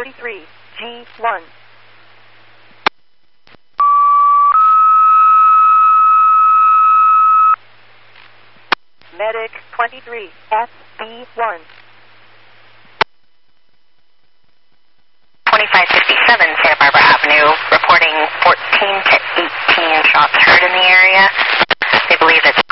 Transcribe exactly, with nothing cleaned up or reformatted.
thirty-three, G one. Medic twenty-three, S B one. twenty-five fifty-seven Santa Barbara Avenue, reporting fourteen to eighteen shots heard in the area. They believe it's